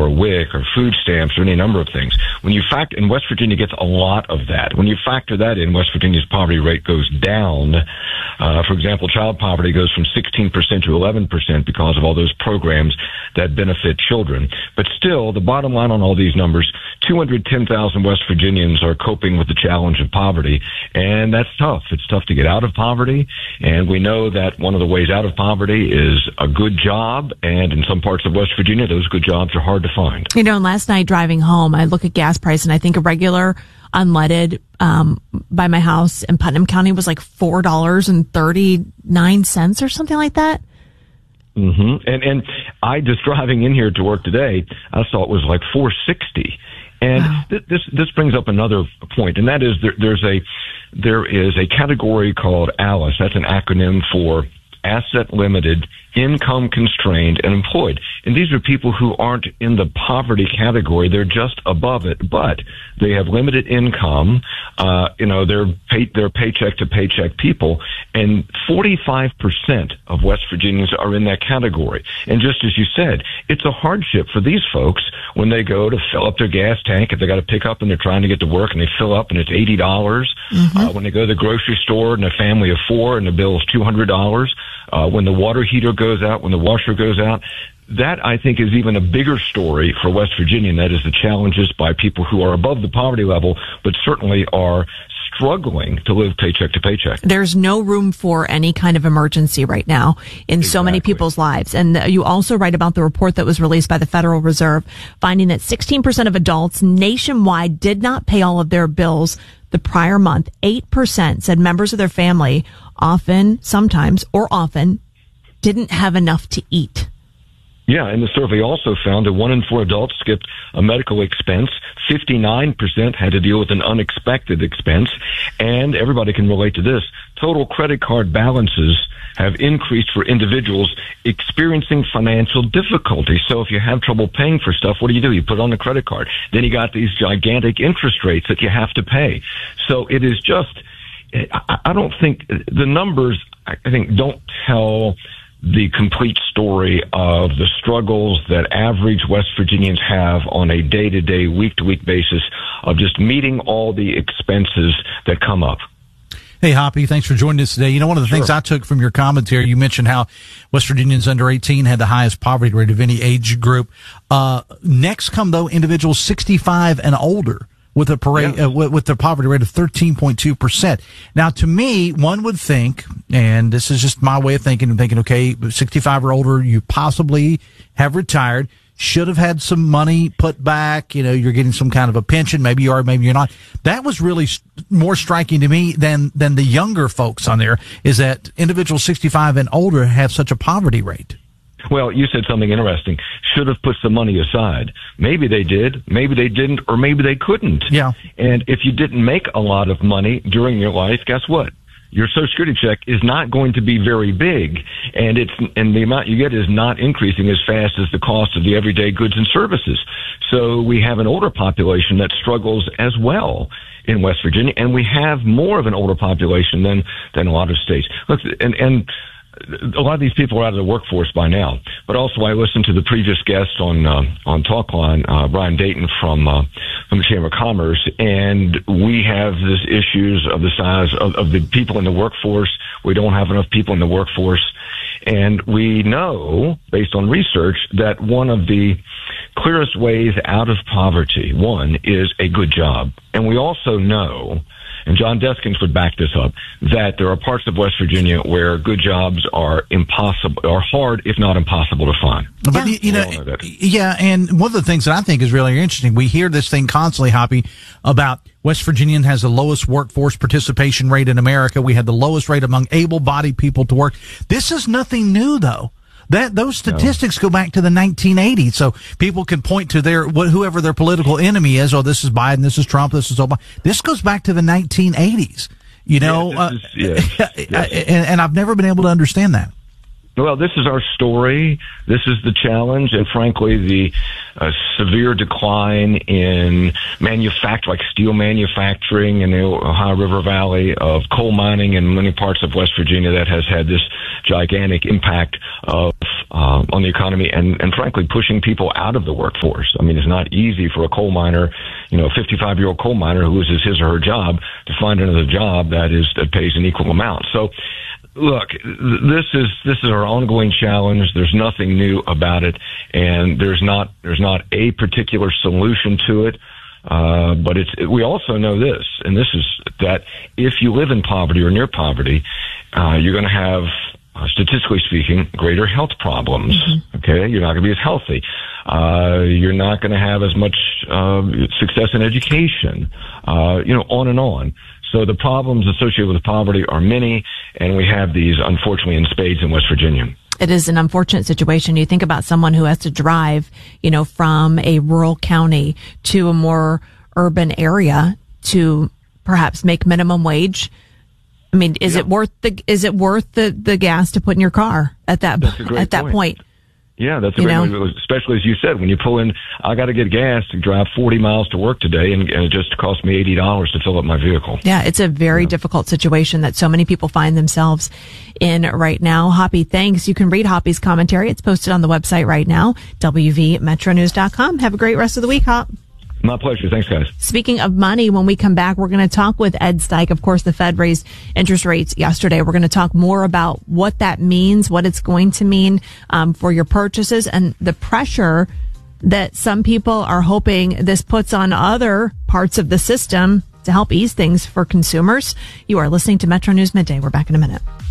or WIC or food stamps or any number of things. When you factor, and West Virginia gets a lot of that. When you factor that in, West Virginia's poverty rate goes down. For example, child poverty goes from 16% to 11% because of all those programs that benefit children. But still, the bottom line on all these numbers, 210,000 West Virginians are coping with the challenge of poverty, and that's tough. It's tough to get out of poverty, and we know that one of the ways out of poverty is a good job, and in some parts of West Virginia, those good jobs are hard to find. You know, and last night driving home, I look at gas price, and I think a regular unleaded by my house in Putnam County was like $4.39 or something like that. Mm-hmm. And I just driving in here to work today, I saw it was like $4.60. And wow. This brings up another point, and that is there is a category called ALICE. That's an acronym for Asset Limited, Income Constrained, and Employed. And these are people who aren't in the poverty category. They're just above it, but they have limited income. They're paycheck to paycheck people. And 45% of West Virginians are in that category. And just as you said, it's a hardship for these folks when they go to fill up their gas tank. If they got to pick up and they're trying to get to work and they fill up and it's $80. Mm-hmm. When they go to the grocery store and a family of four and the bill is $200. When the water heater goes out, when the washer goes out, that I think is even a bigger story for West Virginia, and that is the challenges by people who are above the poverty level, but certainly are struggling to live paycheck to paycheck. There's no room for any kind of emergency right now in so many people's lives. And you also write about the report that was released by the Federal Reserve, finding that 16% of adults nationwide did not pay all of their bills the prior month. 8% said members of their family often didn't have enough to eat. Yeah, and the survey also found that 1 in 4 adults skipped a medical expense. 59% had to deal with an unexpected expense. And everybody can relate to this. Total credit card balances have increased for individuals experiencing financial difficulty. So if you have trouble paying for stuff, what do? You put it on the credit card. Then you got these gigantic interest rates that you have to pay. So it is just, I don't think the numbers, I think, don't tell the complete story of the struggles that average West Virginians have on a day-to-day, week-to-week basis of just meeting all the expenses that come up. Hey, Hoppy, thanks for joining us today. You know, one of the things I took from your commentary, you mentioned how West Virginians under 18 had the highest poverty rate of any age group. Next come, though, individuals 65 and older, with a with their poverty rate of 13.2%. Now, to me, one would think, and this is just my way of thinking, okay, 65 or older, you possibly have retired, should have had some money put back, you're getting some kind of a pension, maybe you are, maybe you're not. That was really more striking to me than the younger folks on there, is that individuals 65 and older have such a poverty rate. Well, you said something interesting. Should have put some money aside. Maybe they did, maybe they didn't, or maybe they couldn't. Yeah. And if you didn't make a lot of money during your life, guess what? Your Social Security check is not going to be very big, and the amount you get is not increasing as fast as the cost of the everyday goods and services. So we have an older population that struggles as well in West Virginia, and we have more of an older population than a lot of states. Look, and a lot of these people are out of the workforce by now, but also I listened to the previous guest on Talkline, Brian Dayton from the Chamber of Commerce, and we have this issues of the size of the people in the workforce. We don't have enough people in the workforce, and we know, based on research, that one of the clearest ways out of poverty, one, is a good job. And we also know, and John Deskins would back this up, that there are parts of West Virginia where good jobs are hard, if not impossible to find. But, and one of the things that I think is really interesting, we hear this thing constantly, Hoppy, about West Virginia has the lowest workforce participation rate in America. We had the lowest rate among able-bodied people to work. This is nothing new, though. Those statistics go back to the 1980s, so people can point to whoever their political enemy is. Oh, this is Biden, this is Trump, this is Obama. This goes back to the 1980s. And I've never been able to understand that. Well, this is our story. This is the challenge, and frankly, a severe decline in like steel manufacturing in the Ohio River Valley, of coal mining in many parts of West Virginia that has had this gigantic impact on the economy and frankly pushing people out of the workforce. I mean, it's not easy for a coal miner, a 55-year-old coal miner who loses his or her job to find another job that pays an equal amount. So, look, this is our ongoing challenge. There's nothing new about it, and there's not a particular solution to it. But we also know this, and this is that if you live in poverty or near poverty, you're going to have, statistically speaking, greater health problems. Mm-hmm. Okay, you're not going to be as healthy. You're not going to have as much success in education. On and on. So the problems associated with poverty are many, and we have these, unfortunately, in spades in West Virginia. It is an unfortunate situation. You think about someone who has to drive, from a rural county to a more urban area to perhaps make minimum wage. I mean, is it worth the gas to put in your car at that point? Yeah, that's a great point. Especially as you said, when you pull in, I got to get gas to drive 40 miles to work today, and it just cost me $80 to fill up my vehicle. Yeah, it's a very difficult situation that so many people find themselves in right now. Hoppy, thanks. You can read Hoppy's commentary. It's posted on the website right now, wvmetronews.com. Have a great rest of the week, Hop. My pleasure. Thanks, guys. Speaking of money, when we come back, we're going to talk with Ed Steich. Of course, the Fed raised interest rates yesterday. We're going to talk more about what that means, what it's going to mean for your purchases, and the pressure that some people are hoping this puts on other parts of the system to help ease things for consumers. You are listening to Metro News Midday. We're back in a minute.